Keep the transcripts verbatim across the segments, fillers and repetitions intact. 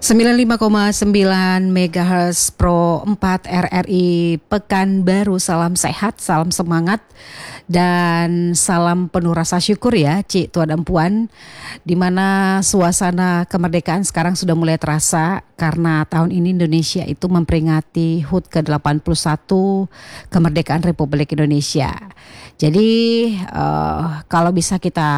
sembilan puluh lima koma sembilan megahertz Pro empat R R I Pekanbaru. Salam sehat, salam semangat, dan salam penuh rasa syukur ya Cik, Tuan dan Puan. Dimana suasana kemerdekaan sekarang sudah mulai terasa karena tahun ini Indonesia itu memperingati H U T ke delapan puluh satu kemerdekaan Republik Indonesia. Jadi uh, kalau bisa kita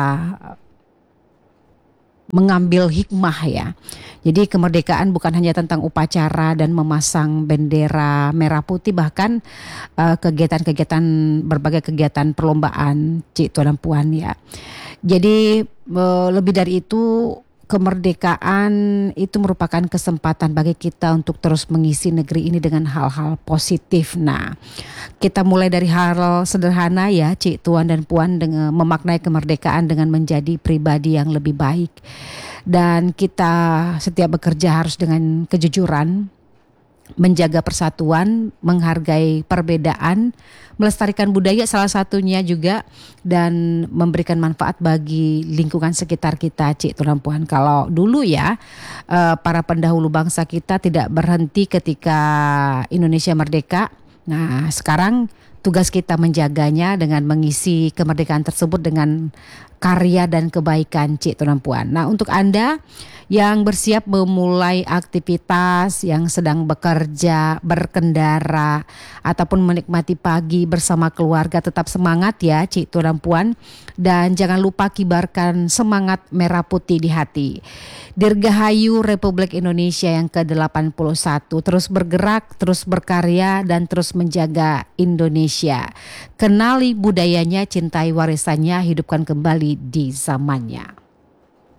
mengambil hikmah ya. Jadi kemerdekaan bukan hanya tentang upacara dan memasang bendera merah putih, bahkan uh, kegiatan-kegiatan berbagai kegiatan perlombaan Cik, Tuan dan Puan ya. Jadi uh, lebih dari itu, kemerdekaan itu merupakan kesempatan bagi kita untuk terus mengisi negeri ini dengan hal-hal positif. Nah, kita mulai dari hal sederhana ya Cik, Tuan dan Puan, dengan memaknai kemerdekaan dengan menjadi pribadi yang lebih baik. Dan kita setiap bekerja harus dengan kejujuran, menjaga persatuan, menghargai perbedaan, melestarikan budaya salah satunya juga, dan memberikan manfaat bagi lingkungan sekitar kita Cik, Tuan dan Puan. Kalau dulu ya para pendahulu bangsa kita tidak berhenti ketika Indonesia merdeka. Nah sekarang tugas kita menjaganya dengan mengisi kemerdekaan tersebut dengan karya dan kebaikan Cik, Tuan dan Puan. Nah untuk Anda yang bersiap memulai aktivitas, yang sedang bekerja, berkendara, ataupun menikmati pagi bersama keluarga, tetap semangat ya Cik, Tuan dan Puan. Dan jangan lupa kibarkan semangat merah putih di hati. Dirgahayu Republik Indonesia yang ke delapan puluh satu. Terus bergerak, terus berkarya, dan terus menjaga Indonesia. Kenali budayanya, cintai warisannya, hidupkan kembali di zamannya.